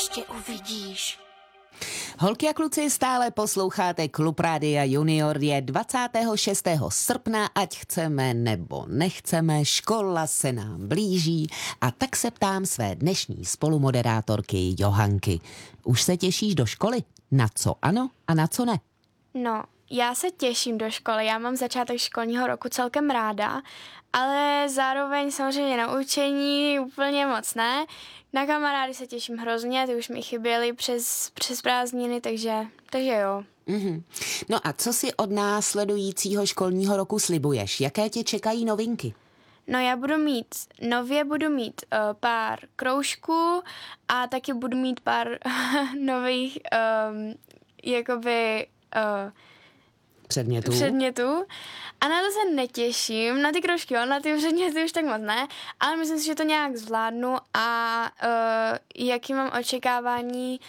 ještě uvidíš. Holky a kluci, stále posloucháte Klub Rádia Junior. Je 26. srpna, ať chceme nebo nechceme, škola se nám blíží a tak se ptám své dnešní spolumoderátorky Johanky. Už se těšíš do školy? Na co ano a na co ne? No, já se těším do školy, já mám začátek školního roku celkem ráda, ale zároveň samozřejmě na učení úplně moc ne. Na kamarády se těším hrozně, ty už mi chyběly přes prázdniny, takže jo. Mm-hmm. No a co si od následujícího školního roku slibuješ? Jaké tě čekají novinky? No já nově budu mít pár kroužků a taky budu mít pár nových předmětů. A na to se netěším, na ty kroužky, na ty předměty už tak moc ne, ale myslím si, že to nějak zvládnu a jaký mám očekávání,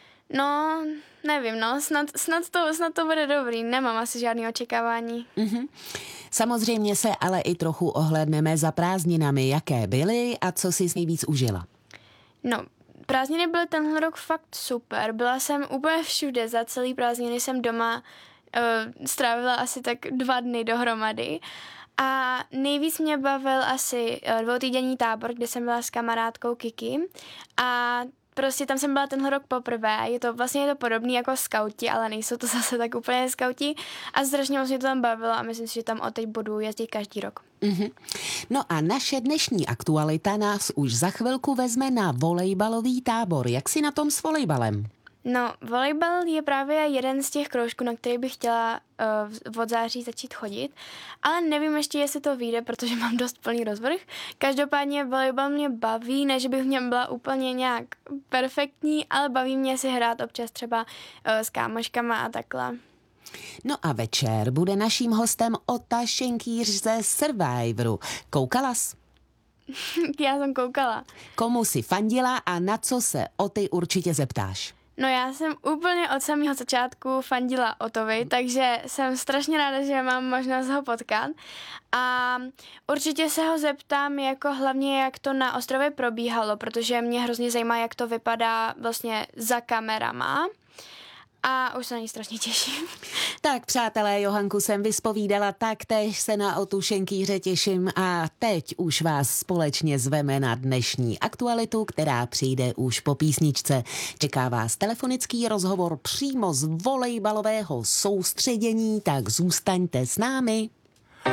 no nevím, no snad to bude dobrý, nemám asi žádný očekávání. Mm-hmm. Samozřejmě se ale i trochu ohlédneme za prázdninami, jaké byly a co jsi nejvíc užila. No, prázdniny byly tenhle rok fakt super, byla jsem úplně všude, za celý prázdniny jsem doma strávila asi tak 2 dny dohromady a nejvíc mě bavil asi 2týdenní tábor, kde jsem byla s kamarádkou Kiki a prostě tam jsem byla tenhle rok poprvé, je to podobný jako skauti, ale nejsou to zase tak úplně skauti a strašně moc mě to tam bavilo a myslím si, že tam odteď budu jezdit každý rok. Mm-hmm. No a naše dnešní aktualita nás už za chvilku vezme na volejbalový tábor. Jak jsi na tom s volejbalem? No, volejbal je právě jeden z těch kroužků, na který bych chtěla od září začít chodit, ale nevím ještě, jestli to vyjde, protože mám dost plný rozvrh. Každopádně volejbal mě baví, ne, že bych v něm byla úplně nějak perfektní, ale baví mě si hrát občas třeba s kámoškama a takhle. No a večer bude naším hostem Ota Šenkýř ze Survivoru. Koukalas? Já jsem koukala. Komu jsi fandila a na co se Oty určitě zeptáš? No já jsem úplně od samého začátku fandila Otovi, takže jsem strašně ráda, že mám možnost ho potkat a určitě se ho zeptám jako hlavně, jak to na ostrově probíhalo, protože mě hrozně zajímá, jak to vypadá vlastně za kamerama. A už se na ní strašně těším. Tak přátelé, Johanku jsem vyspovídala, taktéž se na Otu Šenkýře těším a teď už vás společně zveme na dnešní aktualitu, která přijde už po písničce. Čeká vás telefonický rozhovor přímo z volejbalového soustředění, tak zůstaňte s námi.